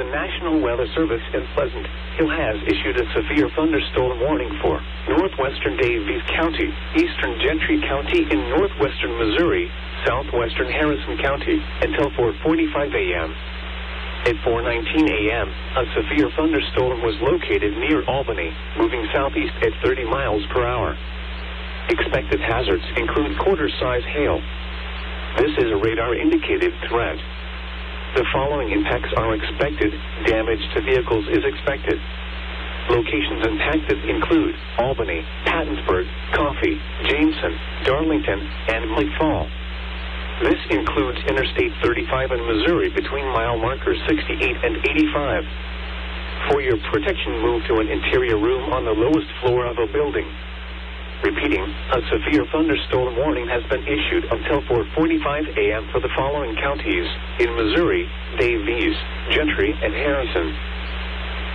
The National Weather Service in Pleasant Hill has issued a severe thunderstorm warning for northwestern Daviess County, eastern Gentry County in northwestern Missouri, southwestern Harrison County until 4:45 a.m. At 4:19 a.m., a severe thunderstorm was located near Albany, moving southeast at 30 miles per hour. Expected hazards include quarter-size hail. This is a radar-indicated threat. The following impacts are expected. Damage to vehicles is expected. Locations impacted include Albany, Pattonsburg, Coffee, Jameson, Darlington, and McFall. This includes Interstate 35 in Missouri between mile markers 68 and 85. For your protection, move to an interior room on the lowest floor of a building. Repeating, a severe thunderstorm warning has been issued until 4:45 a.m. for the following counties in Missouri: Daviess, Gentry, and Harrison.